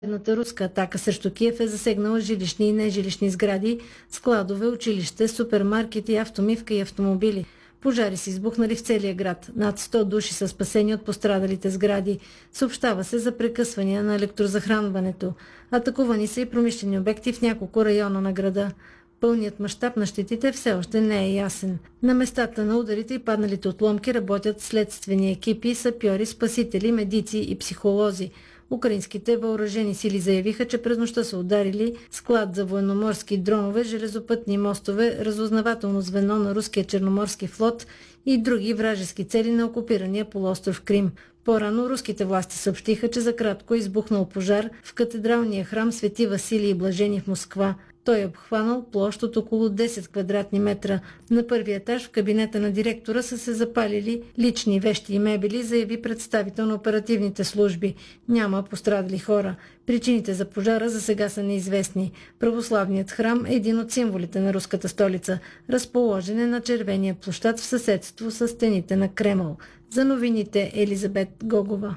Едната руска атака срещу Киев е засегнала жилищни и нежилищни сгради, складове, училище, супермаркети, автомивка и автомобили. Пожари са избухнали в целия град. Над 100 души са спасени от пострадалите сгради. Съобщава се за прекъсвания на електрозахранването. Атакувани са и промишлени обекти в няколко района на града. Пълният мащаб на щетите все още не е ясен. На местата на ударите и падналите отломки работят следствени екипи, сапьори, спасители, медици и психолози. Украинските въоръжени сили заявиха, че през нощта са ударили склад за военноморски дронове, железопътни мостове, разузнавателно звено на руския черноморски флот и други вражески цели на окупирания полуостров Крим. По-рано руските власти съобщиха, че за кратко е избухнал пожар в катедралния храм Свети Василий Блажени в Москва. Той е обхванал площ от около 10 квадратни метра. На първия етаж в кабинета на директора са се запалили лични вещи и мебели, заяви представител на оперативните служби. Няма пострадали хора. Причините за пожара за сега са неизвестни. Православният храм е един от символите на руската столица. Разположен е на червения площад в съседство с стените на Кремъл. За новините Елизабет Гогова.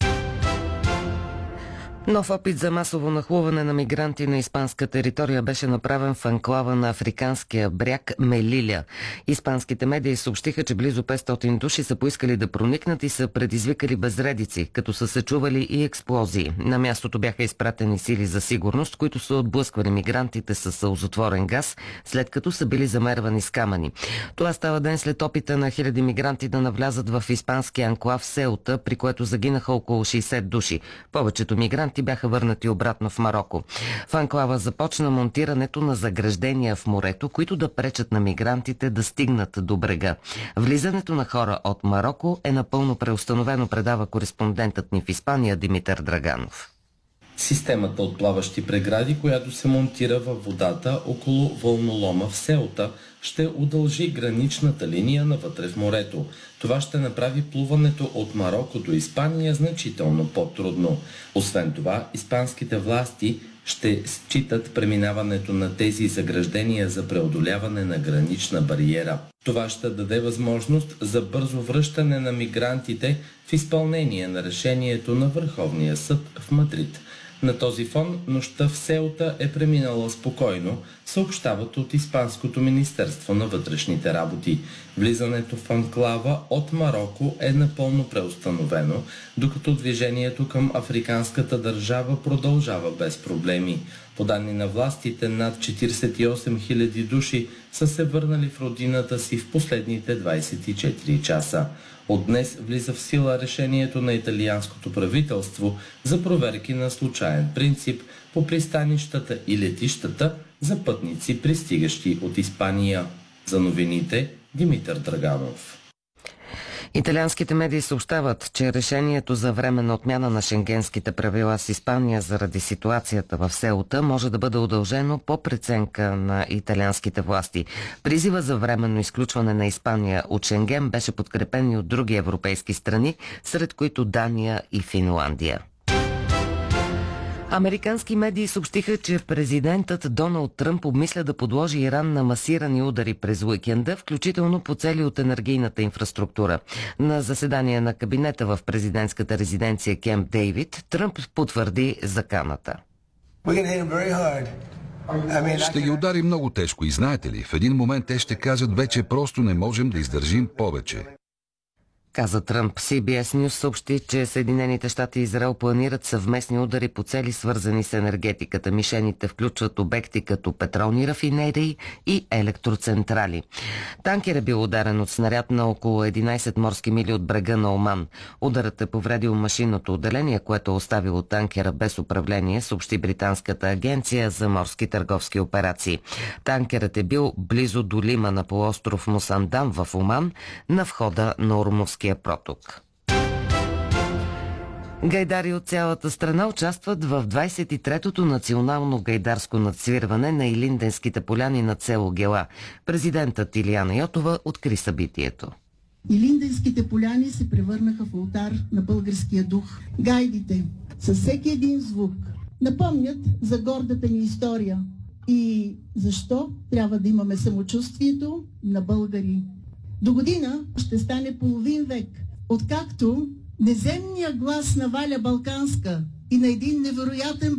Нов опит за масово нахлуване на мигранти на испанска територия беше направен в анклава на африканския бряг Мелиля. Испанските медии съобщиха, че близо 500 души са поискали да проникнат и са предизвикали безредици, като са се чували и експлозии. На мястото бяха изпратени сили за сигурност, които са отблъсквали мигрантите с сълзотворен газ, след като са били замервани с камъни. Това става ден след опита на хиляди мигранти да навлязат в испанския анклав Сеута, при което загинаха около 60 души. Повечето мигранти бяха върнати обратно в Мароко. В анклава започна монтирането на заграждения в морето, които да пречат на мигрантите да стигнат до брега. Влизането на хора от Мароко е напълно преустановено, предава кореспондентът ни в Испания Димитър Драганов. Системата от плаващи прегради, която се монтира във водата около вълнолома в Сеута, ще удължи граничната линия навътре в морето. Това ще направи плуването от Мароко до Испания значително по-трудно. Освен това, испанските власти ще считат преминаването на тези заграждения за преодоляване на гранична бариера. Това ще даде възможност за бързо връщане на мигрантите в изпълнение на решението на Върховния съд в Мадрид. На този фон нощта в Сеута е преминала спокойно, съобщават от Испанското министерство на вътрешните работи. Влизането в анклава от Мароко е напълно преустановено, докато движението към африканската държава продължава без проблеми. По данни на властите, над 48 000 души са се върнали в родината си в последните 24 часа. От днес влиза в сила решението на италианското правителство за проверки на случаен принцип по пристанищата и летищата за пътници, пристигащи от Испания. За новините Димитър Драганов. Италианските медии съобщават, че решението за временна отмяна на шенгенските правила с Испания заради ситуацията в Сеута може да бъде удължено по преценка на италианските власти. Призива за временно изключване на Испания от Шенген беше подкрепен и от други европейски страни, сред които Дания и Финландия. Американски медии съобщиха, че президентът Доналд Тръмп обмисля да подложи Иран на масирани удари през уикенда, включително по цели от енергийната инфраструктура. На заседание на кабинета в президентската резиденция Кемп Дейвид, Тръмп потвърди заканата. Ще ги удари много тежко и знаете ли, в един момент те ще кажат: вече просто не можем да издържим повече. Каза Тръмп. CBS News съобщи, че Съединените щати и Израел планират съвместни удари по цели, свързани с енергетиката. Мишените включват обекти като петролни рафинерии и електроцентрали. Танкер е бил ударен от снаряд на около 11 морски мили от брега на Оман. Ударът е повредил машинното отделение, което е оставило танкера без управление, съобщи британската агенция за морски търговски операции. Танкерът е бил близо до Лима на полуостров Мусандан в Оман, на входа на Ормузския проток. Гайдари от цялата страна участват в 23-то национално гайдарско надсвирване на Илинденските поляни над село Гела. Президентът Илияна Йотова откри събитието. Илинденските поляни се превърнаха в олтар на българския дух. Гайдите със всеки един звук напомнят за гордата ни история и защо трябва да имаме самочувствието на българи. До година ще стане половин век, откакто неземният глас на Валя Балканска и на един невероятен